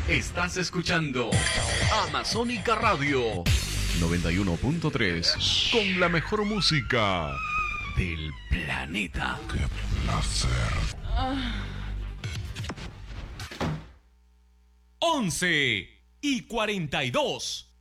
Estás escuchando Amazónica Radio 91.3 con la mejor música del planeta. ¡Qué placer! 11:42.